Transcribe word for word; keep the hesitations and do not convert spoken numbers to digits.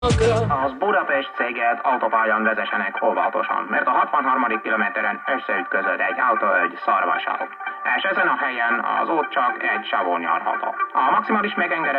Az Budapest céget autópályán vezessenek óvatosan, mert a hatvanharmadik kilométeren összeütközött egy autóölgy szarvassal. És ezen a helyen az út csak egy savon járható. A maximális megengedett